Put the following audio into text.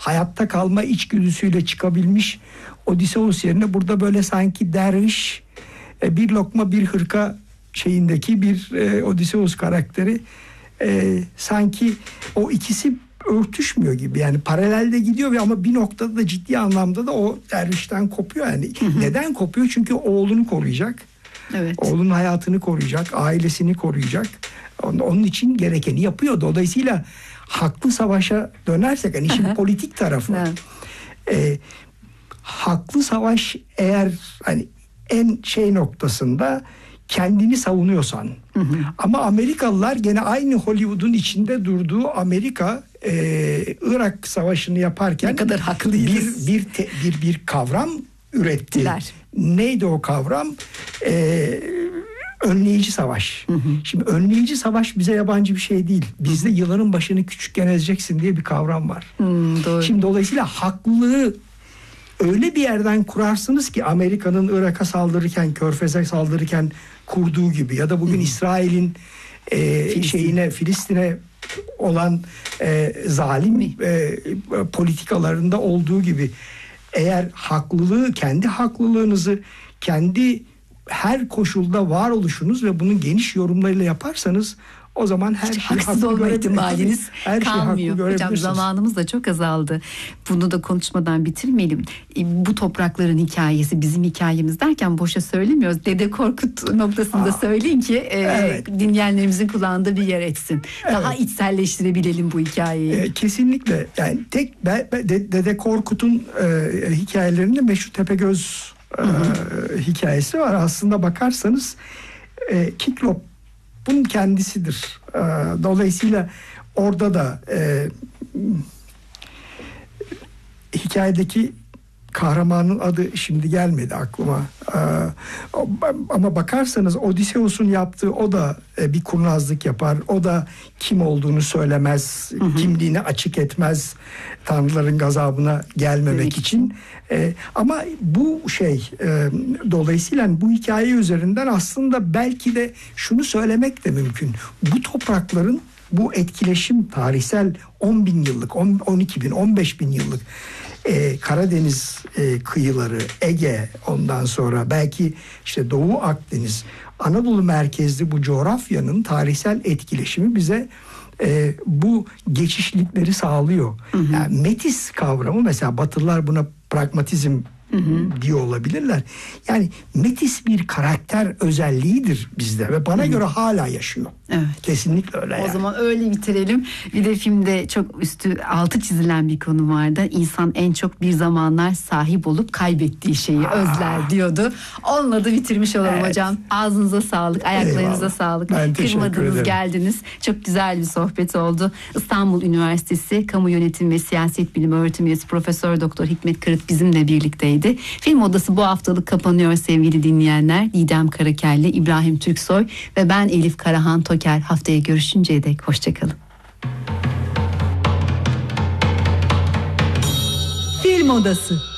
hayatta kalma içgüdüsüyle çıkabilmiş Odysseus yerine burada böyle sanki derviş, bir lokma bir hırka şeyindeki bir Odysseus karakteri, sanki o ikisi örtüşmüyor gibi, yani paralelde gidiyor ama bir noktada da ciddi anlamda da o dervişten kopuyor yani. Neden kopuyor? Çünkü oğlunu koruyacak. Evet. Oğlunun hayatını koruyacak, ailesini koruyacak. Onun için gerekeni yapıyor. Dolayısıyla haklı savaşa dönersek, hani işin politik tarafı. Haklı savaş eğer hani en şey noktasında kendini savunuyorsan, ama Amerikalılar gene aynı Hollywood'un içinde durduğu Amerika, Irak Savaşı'nı yaparken ne kadar haklıyız. Bir kavram ürettiler. Neydi o kavram? Önleyici savaş. Şimdi önleyici savaş bize yabancı bir şey değil. Bizde yılanın başını küçükken ezeceksin diye bir kavram var. Doğru. Şimdi dolayısıyla haklılığı öyle bir yerden kurarsınız ki, Amerika'nın Irak'a saldırırken, Körfez'e saldırırken kurduğu gibi, ya da bugün İsrail'in Filistin'e olan zalim politikalarında olduğu gibi, eğer haklılığı, kendi haklılığınızı, kendi her koşulda varoluşunuz ve bunun geniş yorumlarıyla yaparsanız, o zaman her şeyi haksız olma ihtimaliniz kalmıyor. Hocam zamanımız da çok azaldı. Bunu da konuşmadan bitirmeyelim. Bu toprakların hikayesi bizim hikayemiz derken boşa söylemiyoruz. Dede Korkut noktasında söyleyin ki dinleyenlerimizin kulağında bir yer etsin. Daha içselleştirebilelim bu hikayeyi. Kesinlikle. Yani tek Dede Korkut'un hikayelerinde Meşru Tepegöz hikayesi var. Aslında bakarsanız Kiklop bunun kendisidir. Dolayısıyla orada da hikayedeki kahramanın adı şimdi gelmedi aklıma. Ama bakarsanız Odysseus'un yaptığı, o da bir kurnazlık yapar. O da kim olduğunu söylemez. Kimliğini açık etmez. Tanrıların gazabına gelmemek için. Ama bu dolayısıyla bu hikaye üzerinden aslında belki de şunu söylemek de mümkün. Bu toprakların bu etkileşim, tarihsel 10 bin yıllık, 12 bin, 15 bin yıllık Karadeniz kıyıları, Ege, ondan sonra belki işte Doğu Akdeniz, Anadolu merkezli bu coğrafyanın tarihsel etkileşimi bize bu geçişlikleri sağlıyor. Yani metis kavramı, mesela Batılılar buna pragmatizm diyor olabilirler. Yani metis bir karakter özelliğidir bizde ve bana göre hala yaşıyor. Evet. Kesinlikle öyle. O zaman öyle bitirelim. Bir de filmde çok altı çizilen bir konu vardı. İnsan en çok bir zamanlar sahip olup kaybettiği şeyi özler diyordu. Onunla da bitirmiş olalım hocam. Ağzınıza sağlık, ayaklarınıza sağlık. Kırmadınız, geldiniz. Çok güzel bir sohbet oldu. İstanbul Üniversitesi Kamu Yönetim ve Siyaset Bilimi öğretim üyesi Profesör Doktor Hikmet Kırık bizimle birlikteydi. Film Odası bu haftalık kapanıyor sevgili dinleyenler. Didem Karakelli, İbrahim Türksoy ve ben Elif Karahan Toker. Haftaya görüşünceye dek hoşçakalın. Film Odası.